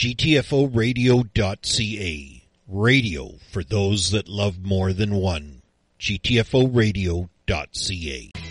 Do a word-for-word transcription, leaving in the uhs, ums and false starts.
G T F O radio dot C A. Radio for those that love more than one. G T F O radio dot C A.